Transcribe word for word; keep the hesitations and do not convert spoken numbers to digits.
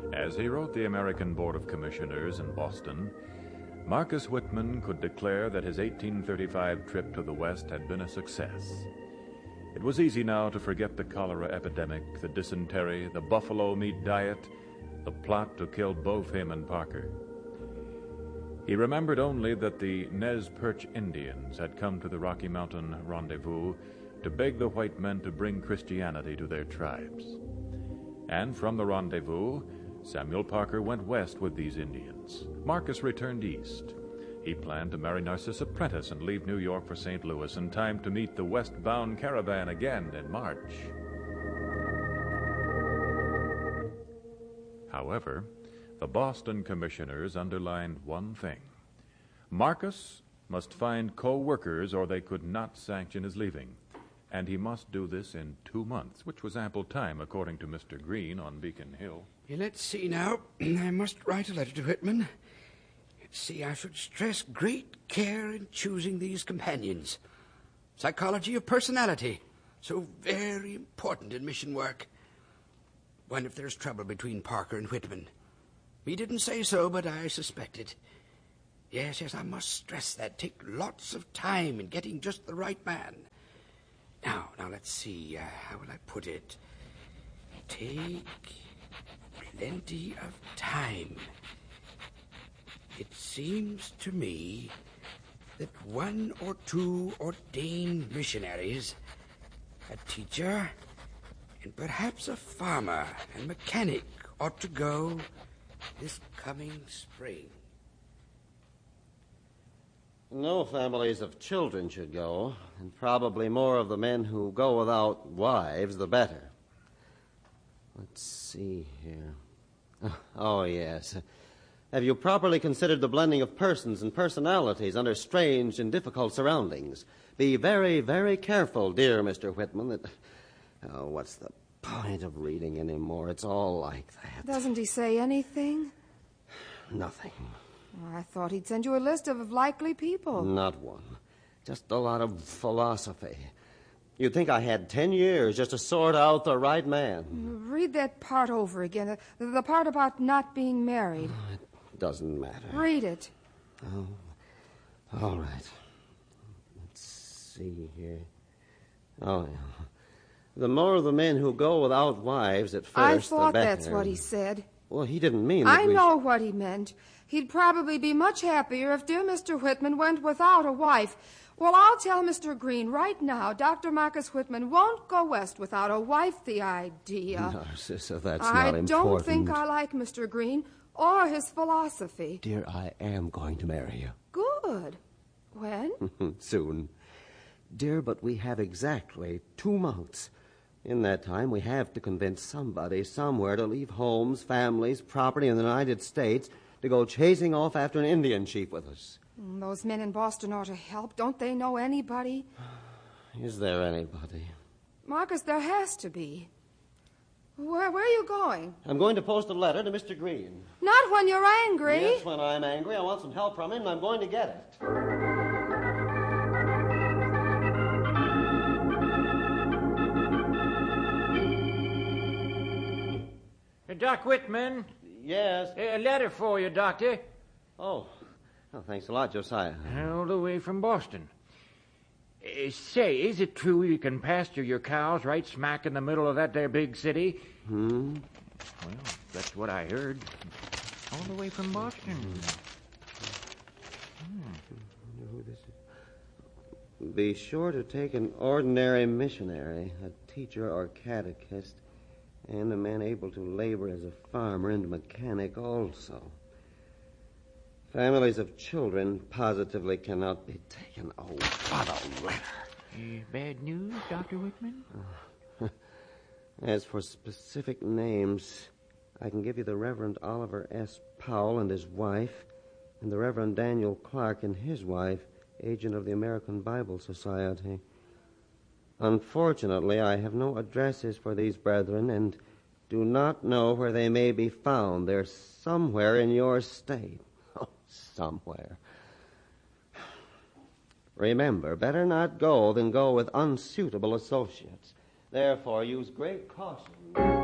As he wrote the American Board of Commissioners in Boston, Marcus Whitman could declare that his eighteen thirty-five trip to the West had been a success. It was easy now to forget the cholera epidemic, the dysentery, the buffalo meat diet, the plot to kill both him and Parker. He remembered only that the Nez Perce Indians had come to the Rocky Mountain rendezvous to beg the white men to bring Christianity to their tribes. And from the rendezvous, Samuel Parker went west with these Indians. Marcus returned east. He planned to marry Narcissa Prentice and leave New York for Saint Louis in time to meet the westbound caravan again in March. However, the Boston commissioners underlined one thing. Marcus must find co-workers or they could not sanction his leaving. And he must do this in two months, which was ample time, according to Mister Green on Beacon Hill. Yeah, let's see now. I must write a letter to Whitman. Let's see, I should stress great care in choosing these companions. Psychology of personality, so very important in mission work. What if there's trouble between Parker and Whitman? He didn't say so, but I suspect it. Yes, yes, I must stress that. Take lots of time in getting just the right man. Now, now, let's see. Uh, how will I put it? Take plenty of time. It seems to me that one or two ordained missionaries, a teacher, and perhaps a farmer and mechanic ought to go this coming spring. No families of children should go, and probably more of the men who go without wives, the better. Let's see here. Oh, yes. Have you properly considered the blending of persons and personalities under strange and difficult surroundings? Be very, very careful, dear Mister Whitman, that... Oh, what's the point of reading anymore? It's all like that. Doesn't he say anything? Nothing. I thought he'd send you a list of likely people. Not one. Just a lot of philosophy. You'd think I had ten years just to sort out the right man. Read that part over again, the, the part about not being married. Oh, it doesn't matter. Read it. Oh, all right. Let's see here. Oh, yeah. The more of the men who go without wives at first, I thought the better. That's what he said. Well, he didn't mean that I we know sh- what he meant. He'd probably be much happier if dear Mister Whitman went without a wife. Well, I'll tell Mister Green right now, Doctor Marcus Whitman won't go west without a wife. The idea. Narcissa, that's I not important. I don't think I like Mister Green or his philosophy. Dear, I am going to marry you. Good. When? Soon. Dear, but we have exactly two months. In that time, we have to convince somebody somewhere to leave homes, families, property in the United States to go chasing off after an Indian chief with us. Those men in Boston ought to help. Don't they know anybody? Is there anybody? Marcus, there has to be. Where, where are you going? I'm going to post a letter to Mister Green. Not when you're angry. Yes, when I'm angry. I want some help from him, and I'm going to get it. Doc Whitman. Yes? A letter for you, Doctor. Oh. Oh, thanks a lot, Josiah. All the way from Boston. Uh, say, is it true you can pasture your cows right smack in the middle of that there big city? Hmm? Well, that's what I heard. All the way from Boston. Hmm. Be sure to take an ordinary missionary, a teacher or catechist, and a man able to labor as a farmer and mechanic also. Families of children positively cannot be taken. Oh, what a letter. Uh, bad news, Doctor Whitman? Uh, as for specific names, I can give you the Reverend Oliver S. Powell and his wife, and the Reverend Daniel Clark and his wife, agent of the American Bible Society. Unfortunately, I have no addresses for these brethren and do not know where they may be found. They're somewhere in your state. Oh, somewhere. Remember, better not go than go with unsuitable associates. Therefore, use great caution.